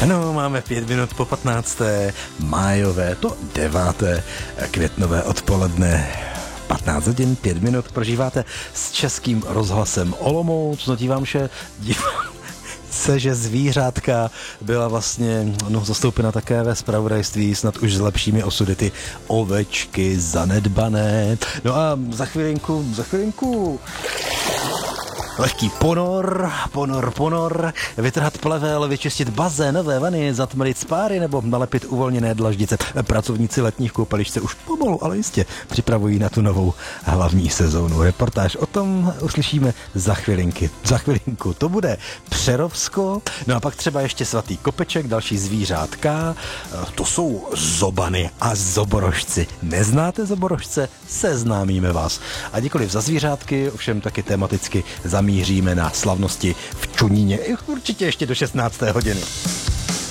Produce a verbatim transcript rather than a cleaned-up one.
Ano, máme pět minut po patnácté májové, to deváté květnové odpoledne. patnáct hodin, pět minut prožíváte s Českým rozhlasem Olomouc. No dívám se, dívám se, že zvířátka byla vlastně no, zastoupena také ve zpravodajství, snad už s lepšími osudy, ty ovečky zanedbané. No a za chvilinku, za chvilinku... lehký ponor, ponor, ponor, vytrhat plevel, vyčistit bazén, nové vany, zatmrit spáry nebo nalepit uvolněné dlaždice. Pracovníci letních koupališť se už pomalu, ale jistě připravují na tu novou hlavní sezónu. Reportáž o tom uslyšíme za chvilinky. Za chvilinku to bude Přerovsko, no a pak třeba ještě Svatý Kopeček, další zvířátka. To jsou zobany a zoborožci. Neznáte zoborožce? Seznámíme vás. A nikoliv za zvířátky, ovšem taky tematicky za míříme na slavnosti v Čuníně. Určitě ještě do šestnácté hodiny.